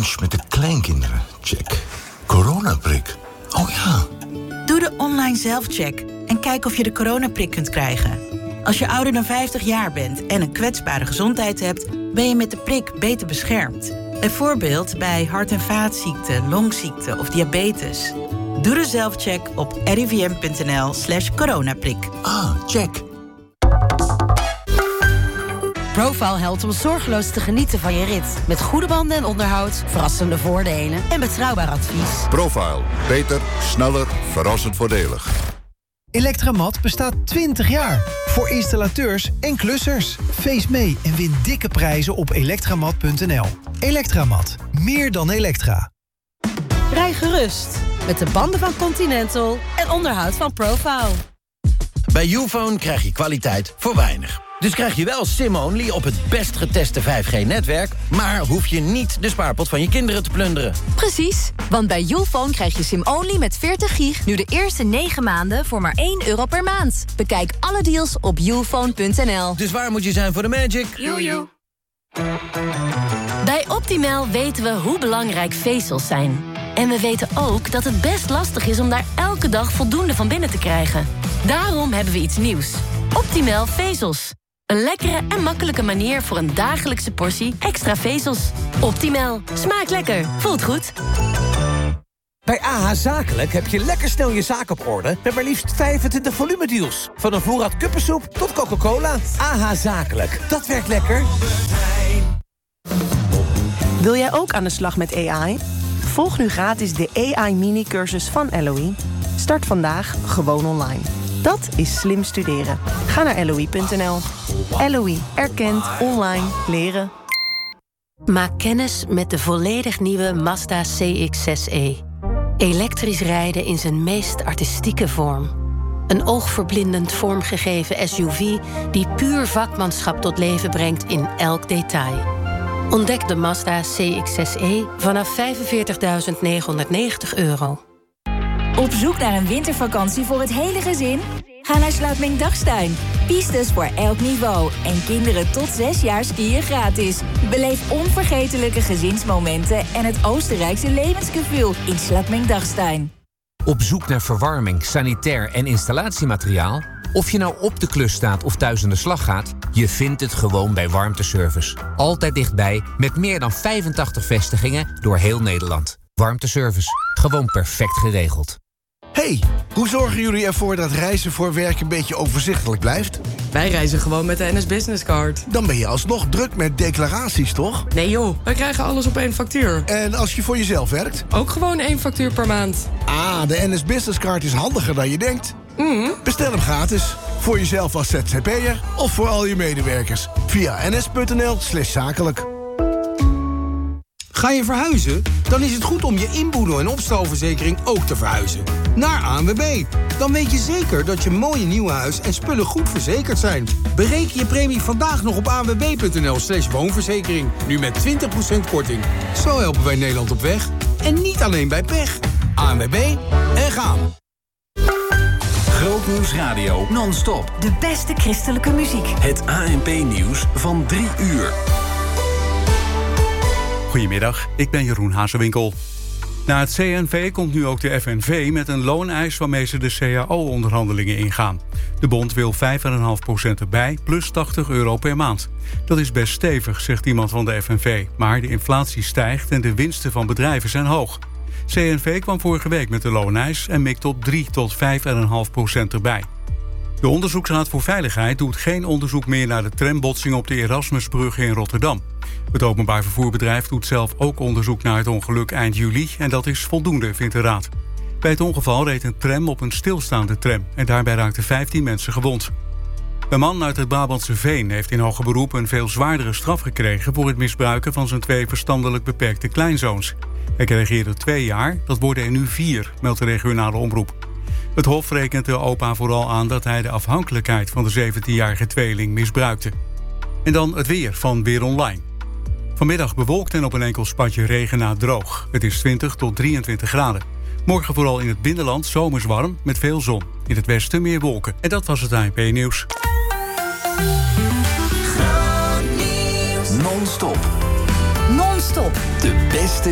lunch met de kleinkinderen? Check. Coronaprik? Oh ja. Doe de online zelfcheck en kijk of je de coronaprik kunt krijgen. Als je ouder dan 50 jaar bent en een kwetsbare gezondheid hebt, ben je met de prik beter beschermd. Bijvoorbeeld bij hart- en vaatziekten, longziekten of diabetes. Doe de zelfcheck op rivm.nl/coronaprik. Check. Profile helpt om zorgeloos te genieten van je rit. Met goede banden en onderhoud, verrassende voordelen en betrouwbaar advies. Profile. Beter, sneller, verrassend voordelig. Elektramat bestaat 20 jaar. Voor installateurs en klussers. Feest mee en win dikke prijzen op elektramat.nl. Elektramat. Meer dan elektra. Rij gerust met de banden van Continental en onderhoud van Profile. Bij Youfone krijg je kwaliteit voor weinig. Dus krijg je wel SIM-only op het best geteste 5G-netwerk... maar hoef je niet de spaarpot van je kinderen te plunderen. Precies, want bij Youfone krijg je SIM-only met 40 gig... nu de eerste 9 maanden voor maar €1 per maand. Bekijk alle deals op youfone.nl. Dus waar moet je zijn voor de magic? Jojo. Bij Optimal weten we hoe belangrijk vezels zijn. En we weten ook dat het best lastig is om daar elke dag voldoende van binnen te krijgen. Daarom hebben we iets nieuws. Optimal vezels. Een lekkere en makkelijke manier voor een dagelijkse portie extra vezels. Optimal. Smaakt lekker. Voelt goed. Bij AH Zakelijk heb je lekker snel je zaak op orde... met maar liefst 25 volumedeals. Van een voorraad kuppensoep tot Coca-Cola. AH Zakelijk. Dat werkt lekker. Wil jij ook aan de slag met AI? Volg nu gratis de AI-mini-cursus van LOE. Start vandaag gewoon online. Dat is slim studeren. Ga naar LOE.nl. LOE erkent online leren. Maak kennis met de volledig nieuwe Mazda CX-6e. Elektrisch rijden in zijn meest artistieke vorm. Een oogverblindend vormgegeven SUV die puur vakmanschap tot leven brengt in elk detail. Ontdek de Mazda CX-6e vanaf €45.990. Op zoek naar een wintervakantie voor het hele gezin? Ga naar Sluitmingdagstein. Pistes voor elk niveau. En kinderen tot 6 jaar skiën gratis. Beleef onvergetelijke gezinsmomenten en het Oostenrijkse levensgevoel in Sluitmingdagstein. Op zoek naar verwarming, sanitair en installatiemateriaal? Of je nou op de klus staat of thuis aan de slag gaat, je vindt het gewoon bij Warmteservice. Altijd dichtbij, met meer dan 85 vestigingen door heel Nederland. Warmteservice. Gewoon perfect geregeld. Hey, hoe zorgen jullie ervoor dat reizen voor werk een beetje overzichtelijk blijft? Wij reizen gewoon met de NS Business Card. Dan ben je alsnog druk met declaraties, toch? Nee joh, wij krijgen alles op 1 factuur. En als je voor jezelf werkt? Ook gewoon 1 factuur per maand. Ah, de NS Business Card is handiger dan je denkt. Bestel hem gratis. Voor jezelf als ZZP'er of voor al je medewerkers. Via ns.nl/zakelijk. Ga je verhuizen? Dan is het goed om je inboedel- en opstalverzekering ook te verhuizen. Naar ANWB. Dan weet je zeker dat je mooie nieuwe huis en spullen goed verzekerd zijn. Bereken je premie vandaag nog op anwb.nl/woonverzekering. Nu met 20% korting. Zo helpen wij Nederland op weg. En niet alleen bij pech. ANWB en gaan. Grootnieuws Radio non-stop. De beste christelijke muziek. Het ANP-nieuws van 3 uur. Goedemiddag, ik ben Jeroen Hazewinkel. Na het CNV komt nu ook de FNV met een looneis waarmee ze de CAO-onderhandelingen ingaan. De bond wil 5,5% erbij, plus €80 per maand. Dat is best stevig, zegt iemand van de FNV. Maar de inflatie stijgt en de winsten van bedrijven zijn hoog. CNV kwam vorige week met de looneis en mikt op 3 tot 5,5% erbij. De Onderzoeksraad voor Veiligheid doet geen onderzoek meer naar de trambotsing op de Erasmusbrug in Rotterdam. Het openbaar vervoerbedrijf doet zelf ook onderzoek naar het ongeluk eind juli en dat is voldoende, vindt de raad. Bij het ongeval reed een tram op een stilstaande tram en daarbij raakten 15 mensen gewond. Een man uit het Brabantse Veen heeft in hoger beroep een veel zwaardere straf gekregen voor het misbruiken van zijn 2 verstandelijk beperkte kleinzoons. Hij kreeg eerder 2 jaar, dat worden er nu 4, meldt de regionale omroep. Het Hof rekent de opa vooral aan dat hij de afhankelijkheid van de 17-jarige tweeling misbruikte. En dan het weer van Weer Online. Vanmiddag bewolkt en op een enkel spatje regen na droog. Het is 20 tot 23 graden. Morgen vooral in het binnenland zomers warm met veel zon. In het westen meer wolken. En dat was het ANP-nieuws. Non-stop. Non-stop. De beste